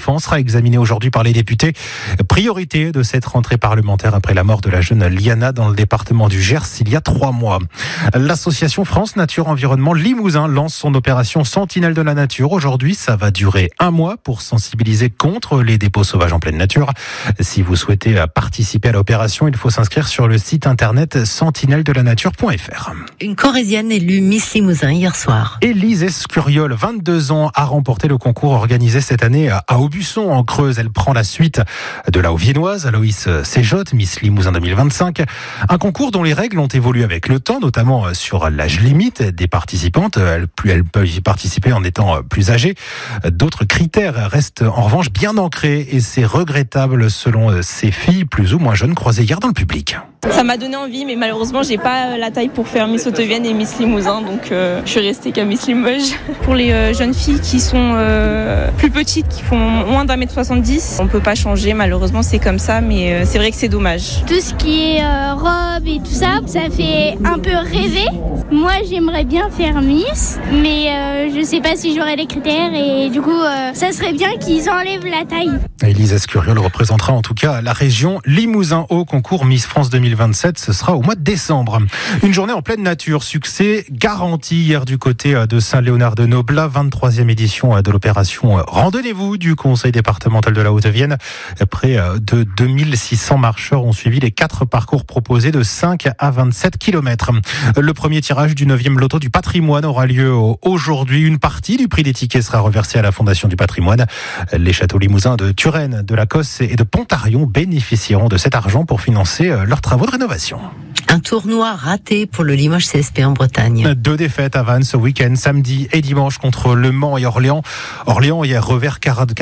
enfants sera examiné aujourd'hui par les députés. Priorité de cette rentrée parlementaire après la mort de la jeune Liana dans le département du Gers il y a 3 mois. L'association France Nature Environnement Limousin lance son opération Sentinelle de la Nature. Aujourd'hui, ça va durer 1 mois pour sensibiliser contre les dépôts sauvages en pleine nature. Si vous souhaitez participer à l'opération, il faut s'inscrire sur le site internet sentineldelanature.fr. Une Corrézienne élue Miss Limousin hier soir. Élise Escuriol, 22 ans, a remporté le concours organisé cette année à Aubusson en Creuse. Elle prend la suite de la Haut-Viennoise, Aloïs Séjotte, Miss Limousin 2025. Un concours dont les règles ont évolué avec le temps, notamment sur l'âge limite des participantes. Plus elles peuvent y participer en étant plus âgées. D'autres critères restent en revanche bien ancrés et c'est regrettable selon ces filles plus ou moins jeunes croisées hier dans le public. Ça m'a donné envie, mais malheureusement, j'ai pas la taille pour faire Miss Haute-Vienne et Miss Limousin, donc je suis restée qu'à Miss Limoges. Pour les jeunes filles qui sont plus petites, qui font moins d'1m70, on peut pas changer, malheureusement, c'est comme ça, mais c'est vrai que c'est dommage. Tout ce qui est robe et tout ça, ça fait un peu rêver. Moi, j'aimerais bien faire Miss, mais je sais pas si j'aurai les critères et du coup, ça serait bien qu'ils enlèvent la taille. Élise Escuriol représentera en tout cas la région Limousin au concours Miss France 2027. Ce sera au mois de décembre. Une journée en pleine nature. Succès garanti hier du côté de Saint-Léonard-de-Noblat. 23e édition de l'opération Randonnez-vous du Conseil départemental de la Haute-Vienne. Près de 2600 marcheurs ont suivi les 4 parcours proposés de 5 à 27 km. Le premier tirage du 9e loto du patrimoine aura lieu aujourd'hui. Une partie du prix des tickets sera reversée à la Fondation du patrimoine. Les châteaux limousins de Turenne, de la Cosse et de Pontarion bénéficieront de cet argent pour financer leurs travaux de rénovation. Un tournoi raté pour le Limoges CSP en Bretagne. 2 défaites à Vannes ce week-end, samedi et dimanche contre Le Mans et Orléans. Orléans hier revers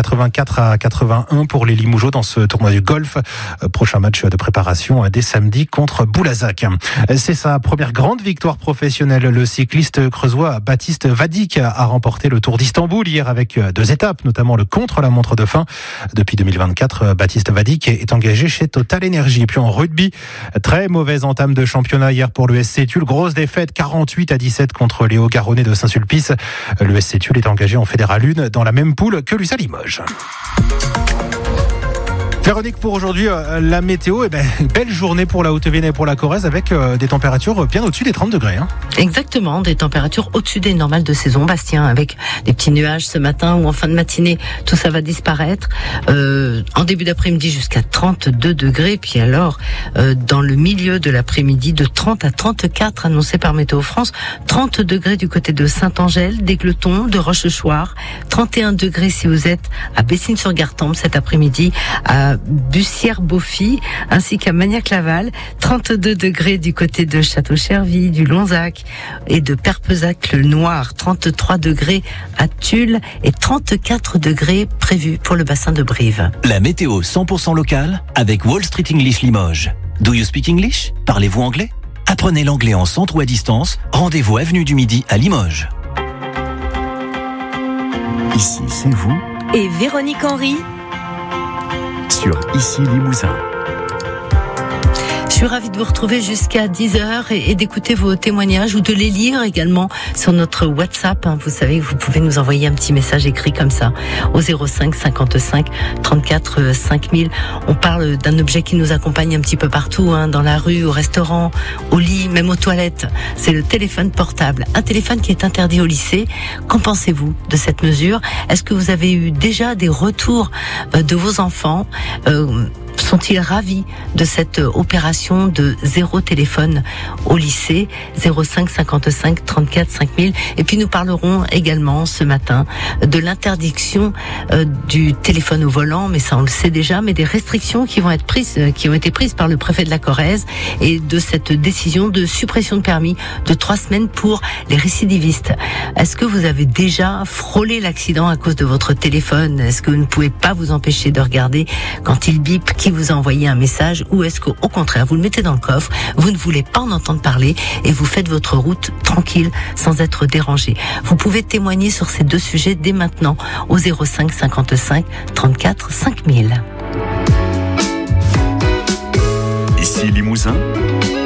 84 à 81 pour les Limougeaux dans ce tournoi du golf. Prochain match de préparation dès samedi contre Boulazac. C'est sa première grande victoire professionnelle. Le cycliste creusois Baptiste Vadik a remporté le Tour d'Istanbul hier avec 2 étapes, notamment le contre-la-montre de fin. Depuis 2024, Baptiste Vadik est engagé chez Total Energy. Et puis en rugby, très mauvaise entame de championnat hier pour le SC Tulle. Grosse défaite 48-17 contre les Hauts-Garonnais de Saint-Sulpice. Le SC Tulle est engagé en Fédéral 1 dans la même poule que l'USA Limoges. Véronique, pour aujourd'hui, la météo, belle journée pour la Haute-Vienne et pour la Corrèze avec des températures bien au-dessus des 30 degrés. Exactement, des températures au-dessus des normales de saison, Bastien, avec des petits nuages ce matin ou en fin de matinée, tout ça va disparaître. En début d'après-midi jusqu'à 32 degrés, puis alors dans le milieu de l'après-midi de 30 à 34 annoncé par Météo France, 30 degrés du côté de Saint-Angèle, d'Égletons, de Rochechouart, 31 degrés si vous êtes à Bessines-sur-Gartempe cet après-midi, à Bussière-Beaufy, ainsi qu'à Magnac-Laval, 32 degrés du côté de Château-Chervy, du Lonzac et de Perpezac-le-Noir, 33 degrés à Tulle et 34 degrés prévus pour le bassin de Brive. La météo 100% locale avec Wall Street English Limoges. Do you speak English? Parlez-vous anglais? Apprenez l'anglais en centre ou à distance. Rendez-vous avenue du Midi à Limoges. Ici, c'est vous. Et Véronique Henry sur Ici Limousin. Je suis ravie de vous retrouver jusqu'à 10h et d'écouter vos témoignages ou de les lire également sur notre WhatsApp. Vous savez que vous pouvez nous envoyer un petit message écrit comme ça au 05 55 34 5000. On parle d'un objet qui nous accompagne un petit peu partout, dans la rue, au restaurant, au lit, même aux toilettes. C'est le téléphone portable. Un téléphone qui est interdit au lycée. Qu'en pensez-vous de cette mesure? Est-ce que vous avez eu déjà des retours de vos enfants? Sont-ils ravis de cette opération de 0 téléphone au lycée? 05 55 34 5000. Et puis nous parlerons également ce matin de l'interdiction du téléphone au volant, mais ça on le sait déjà, mais des restrictions qui ont été prises par le préfet de la Corrèze et de cette décision de suppression de permis de 3 semaines pour les récidivistes. Est-ce que vous avez déjà frôlé l'accident à cause de votre téléphone? Est-ce que vous ne pouvez pas vous empêcher de regarder quand il bip qui vous a envoyé un message, ou est-ce qu'au contraire vous le mettez dans le coffre, vous ne voulez pas en entendre parler et vous faites votre route tranquille sans être dérangé? Vous pouvez témoigner sur ces 2 sujets dès maintenant au 05 55 34 5000. Ici Limousin,